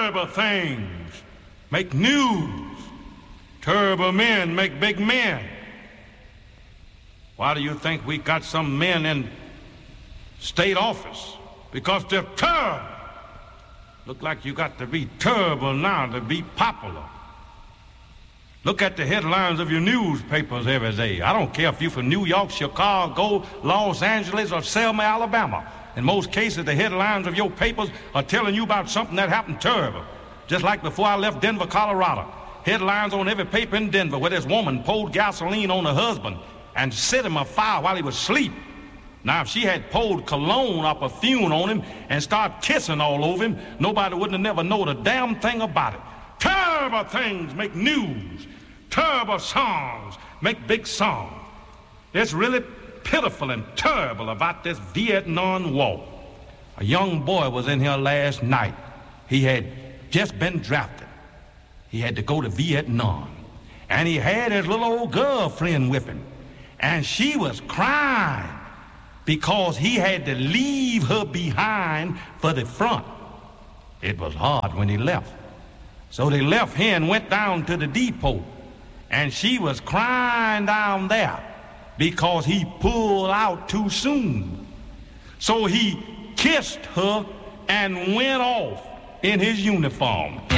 Terrible things make news. Terrible men make big men. Why do you think we got some men in state office? Because they're terrible. Look like you got to be terrible now to be popular. Look at the headlines of your newspapers every day. I don't care if you're from New York, Chicago, Los Angeles, or Selma, Alabama. In most cases, the headlines of your papers are telling you about something that happened terrible. Just like before I left Denver, Colorado. Headlines on every paper in Denver where this woman poured gasoline on her husband and set him afire while he was asleep. Now, if she had poured cologne or perfume on him and started kissing all over him, nobody wouldn't have never known a damn thing about it. Terrible things make news. Terrible songs make big songs. It's really pitiful and terrible about this Vietnam War. A young boy was in here last night. He had just been drafted. He had to go to Vietnam. And he had his little old girlfriend with him. And she was crying because he had to leave her behind for the front. It was hard when he left. So they left here and went down to the depot. And she was crying down there because he pulled out too soon. So he kissed her and went off in his uniform.